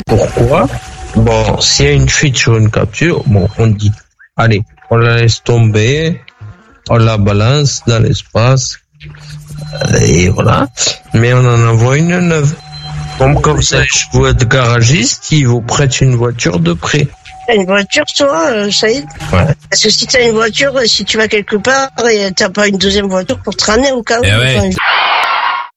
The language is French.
Pourquoi? Bon, s'il y a une fuite sur une capture, bon, on dit, allez, on la laisse tomber, on la balance dans l'espace, et voilà. Mais on en envoie une neuve. Comme ça, je vous êtes garagiste, il vous prête une voiture de prêt. T'as une voiture, toi, Saïd? Ouais. Parce que si t'as une voiture, si tu vas quelque part et t'as pas une deuxième voiture pour te ramener au cas où. Eh ouais.